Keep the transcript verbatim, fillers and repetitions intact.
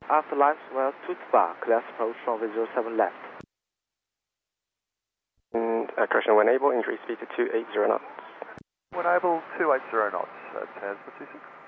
After left swell to bar, clear approach runway zero seven left. And uh, correction, when able, increase speed to two eight zero knots. When able, two eight zero knots, uh, Taz, what's this?